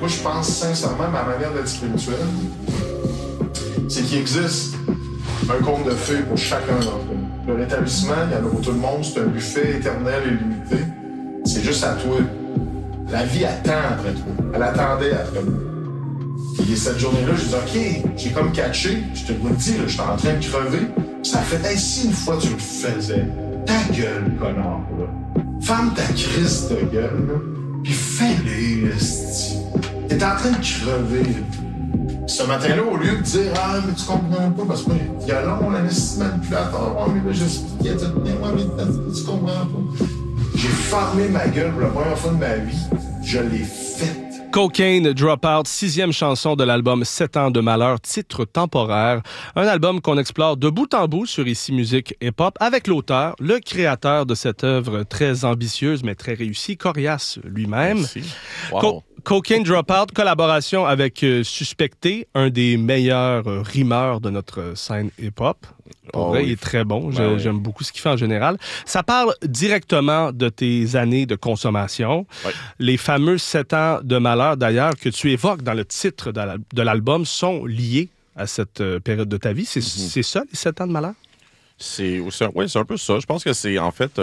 Moi, je pense sincèrement, ma manière d'être spirituel, c'est qu'il existe un conte de fées pour chacun d'entre nous. Le rétablissement, il y en a pour tout le monde, c'est un buffet éternel et limité. C'est juste à toi. La vie attend après toi. Elle attendait après nous. Et cette journée-là, je dis OK, j'ai comme catché, je te le dis, là, je suis en train de crever. Ça fait ainsi une fois tu le faisais. Ta gueule, connard, là. Ferme ta crise de gueule, là. Puis fais-le, esti. T'es en train de crever, là. Ce matin-là, au lieu de dire ah, mais tu comprends pas, parce que il y a long, la nécessité manipulateur, oh, mais là, j'expliquais, tu comprends pas. J'ai fermé ma gueule pour la première fois de ma vie. Je l'ai faite. Cocaine Dropout, 6e chanson de l'album 7 ans de malheur, titre temporaire. Un album qu'on explore de bout en bout sur Ici Musique Hip Hop avec l'auteur, le créateur de cette œuvre très ambitieuse mais très réussie, Corias lui-même. Merci. Wow. Cocaine Dropout, collaboration avec Suspecté, un des meilleurs rimeurs de notre scène hip-hop. Pour vrai, oui. il est très bon. Ben J'aime beaucoup ce qu'il fait en général. Ça parle directement de tes années de consommation. Oui. Les fameux 7 ans de malheur, d'ailleurs, que tu évoques dans le titre de l'album, sont liés à cette période de ta vie. C'est ça, les 7 ans de malheur? Oui, c'est un peu ça. Je pense que c'est, en fait...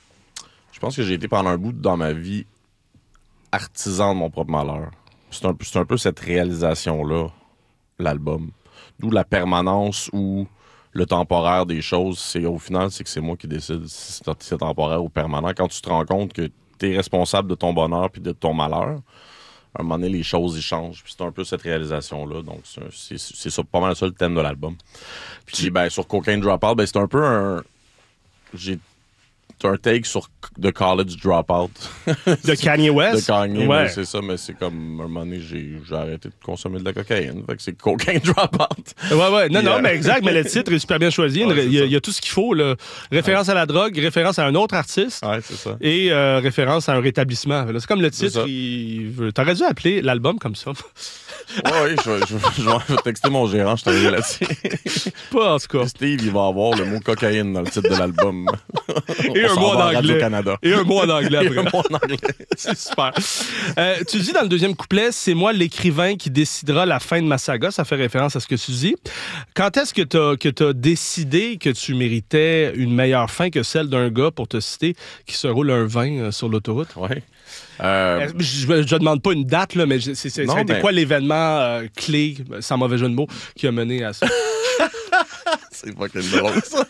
je pense que j'ai été pendant un bout dans ma vie artisan de mon propre malheur. C'est un peu cette réalisation-là, l'album. D'où la permanence ou le temporaire des choses. Au final, c'est que c'est moi qui décide si c'est temporaire ou permanent. Quand tu te rends compte que tu es responsable de ton bonheur puis de ton malheur, à un moment donné, les choses y changent. Puis c'est un peu cette réalisation-là. Donc, c'est ça, pas mal ça le thème de l'album. Puis, sur Cocaine Dropout, c'est un peu j'ai un take sur The College Dropout. De Kanye West? De Kanye, ouais. Oui, c'est ça, mais c'est comme, à un moment donné, j'ai arrêté de consommer de la cocaïne. Fait que c'est Cocaine Dropout. Ouais. Non, mais exact, mais le titre est super bien choisi. Ouais, il y a tout ce qu'il faut. Là. Référence à la drogue, référence à un autre artiste. Ouais, c'est ça. Et référence à un rétablissement. Là, c'est comme le titre. T'aurais dû appeler l'album comme ça. Oui, je vais texter mon gérant, je t'arrive là-dessus. Pas en tout cas. Steve, il va avoir le mot cocaïne dans le titre de l'album. Et un mot en anglais. Canada. Et un mot en anglais après. Et un mot en anglais. C'est super. Tu dis dans le deuxième couplet, c'est moi l'écrivain qui décidera la fin de ma saga. Ça fait référence à ce que tu dis. Quand est-ce que t'as décidé que tu méritais une meilleure fin que celle d'un gars, pour te citer, qui se roule un vin sur l'autoroute? Oui. Je ne demande pas une date, là, mais c'était quoi l'événement clé, sans mauvais jeu de mots, qui a mené à ça? C'est fucking drôle, ça.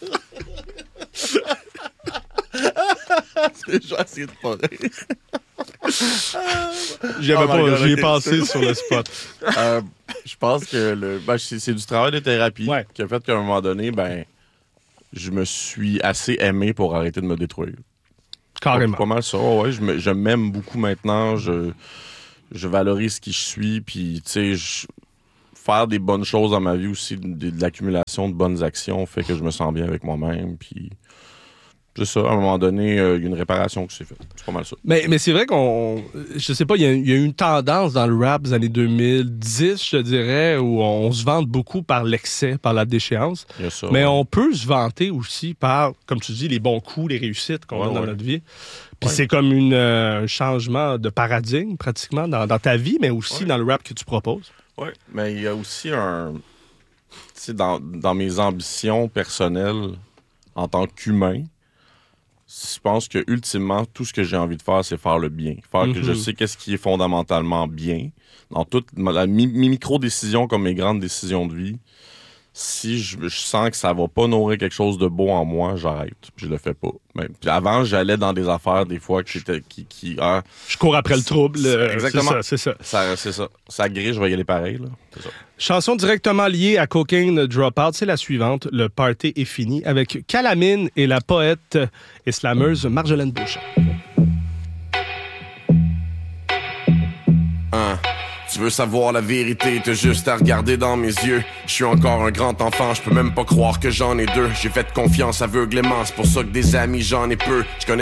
J'ai essayé de pas rire. J'y ai pensé sur le spot. Je pense que c'est du travail de thérapie qui a fait qu'à un moment donné, je me suis assez aimé pour arrêter de me détruire. Carrément. Pas mal ça. Ouais, je m'aime beaucoup maintenant. Je valorise qui je suis. Puis, tu sais, faire des bonnes choses dans ma vie aussi, de l'accumulation de bonnes actions fait que je me sens bien avec moi-même. Puis, c'est ça. À un moment donné, il y a une réparation qui s'est faite. C'est pas mal ça. Mais c'est vrai je sais pas, il y a eu une tendance dans le rap des années 2010, je te dirais, où on se vante beaucoup par l'excès, par la déchéance. Il y a ça, mais on peut se vanter aussi par, comme tu dis, les bons coups, les réussites qu'on a dans notre vie. Puis c'est comme un changement de paradigme, pratiquement, dans ta vie, mais aussi dans le rap que tu proposes. Oui, mais il y a aussi tu sais, dans mes ambitions personnelles en tant qu'humain, je pense que ultimement, tout ce que j'ai envie de faire, c'est faire le bien. Faire que je sais qu'est-ce qui est fondamentalement bien. Dans toutes mes micro-décisions comme mes grandes décisions de vie, si je sens que ça va pas nourrir quelque chose de beau en moi, j'arrête. Je le fais pas. Puis avant, j'allais dans des affaires des fois je cours après le trouble. Exactement. C'est ça. C'est ça. Ça grille, je vais y aller pareil. Là. C'est ça. Chanson directement liée à Cocaine Dropout, c'est la suivante. Le party est fini avec Calamine et la poète et slameuse Marjolaine Beauchamp. Tu veux savoir la vérité, t'as juste à regarder dans mes yeux. Je suis encore un grand enfant, je peux même pas croire que j'en ai deux. J'ai fait confiance aveuglément, c'est pour ça que des amis j'en ai peu. Je connais